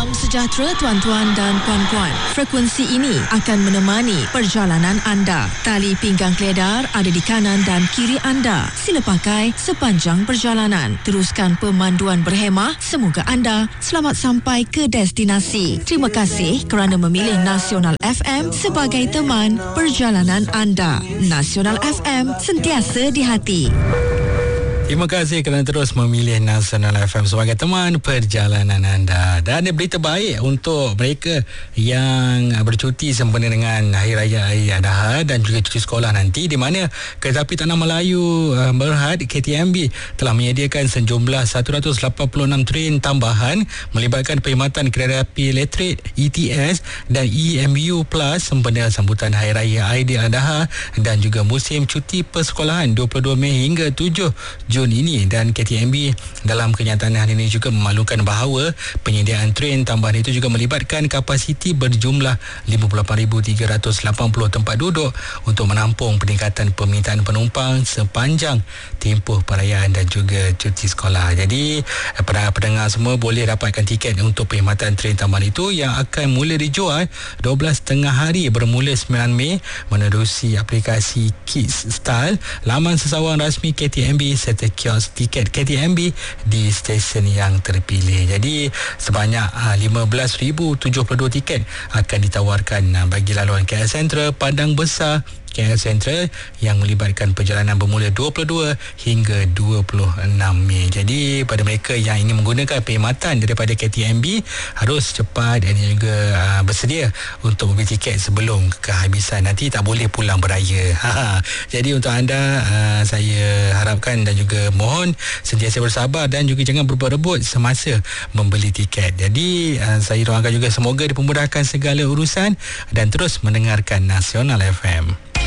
Salam sejahtera tuan-tuan dan puan-puan. Frekuensi ini akan menemani perjalanan anda. Tali pinggang keledar ada di kanan dan kiri anda. Sila pakai sepanjang perjalanan. Teruskan pemanduan berhemah. Semoga anda selamat sampai ke destinasi. Terima kasih kerana memilih Nasional FM sebagai teman perjalanan anda. Nasional FM, sentiasa di hati. Terima kasih kerana terus memilih Nasional FM sebagai teman perjalanan anda. Dan ada berita baik untuk mereka yang bercuti sempena dengan Hari Raya Aidiladha dan juga cuti sekolah nanti, di mana Kereta Api Tanah Melayu Berhad KTMB telah menyediakan sejumlah 186 train tambahan melibatkan perkhidmatan kereta api elektrik ETS dan EMU Plus sempena sambutan Hari Raya Aidiladha dan juga musim cuti persekolahan 22 Mei hingga 7 Jun ini. Dan KTMB dalam kenyataan hari ini juga memaklumkan bahawa penyediaan train tambahan itu juga melibatkan kapasiti berjumlah 58,380 tempat duduk untuk menampung peningkatan permintaan penumpang sepanjang tempoh perayaan dan juga cuti sekolah. Jadi pendengar semua boleh dapatkan tiket untuk perkhidmatan train tambahan itu yang akan mula dijual 12.30 hari bermula 9 Mei menerusi aplikasi Kids Style, laman sesawang rasmi KTMB serta kios tiket KTMB di stesen yang terpilih. Jadi sebanyak 15,072 tiket akan ditawarkan bagi laluan KL Sentral, Padang Besar, KL Sentral yang melibatkan perjalanan bermula 22 hingga 26 Mei. Jadi pada mereka yang ingin menggunakan perkhidmatan daripada KTMB harus cepat dan juga bersedia untuk membeli tiket sebelum kehabisan. Nanti tak boleh pulang beraya. Jadi untuk anda saya harapkan dan juga mohon sentiasa bersabar dan juga jangan berebut-rebut semasa membeli tiket. Jadi saya doakan juga semoga dipermudahkan segala urusan dan terus mendengarkan Nasional FM.